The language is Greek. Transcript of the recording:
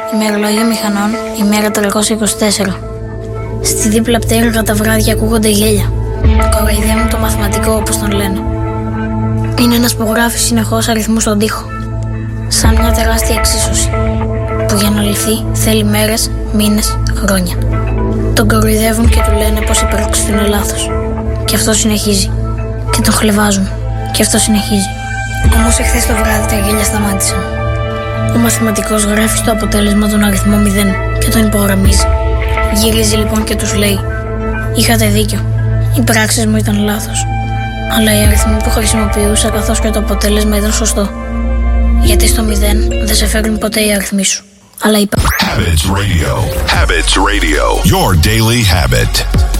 Ημερολόγιο μηχανών, ημέρα 324. Στη δίπλα πτέρυγα τα βράδια ακούγονται γέλια. Κοροϊδεύουν το μαθηματικό, όπως τον λένε. Είναι ένας που γράφει συνεχώς αριθμούς στον τοίχο. Σαν μια τεράστια εξίσωση, που για να λυθεί θέλει μέρες, μήνες, χρόνια. Τον κοροϊδεύουν και του λένε πως η πράξη του είναι λάθος. Και αυτό συνεχίζει. Και τον χλευάζουν. Και αυτό συνεχίζει. Όμως εχθές το βράδυ τα γέλια σταμάτησαν. Ο μαθηματικός γράφει στο αποτέλεσμα τον αριθμό 0 και τον υπογραμμίζει. Γυρίζει λοιπόν και τους λέει: είχατε δίκιο. Οι πράξεις μου ήταν λάθος. Αλλά οι αριθμοί που χρησιμοποιούσα καθώς και το αποτέλεσμα ήταν σωστό. Γιατί στο 0 δεν σε φέρνουν ποτέ οι αριθμοί σου. Αλλά είπα. Habits Radio. Habits Radio. Your daily habit.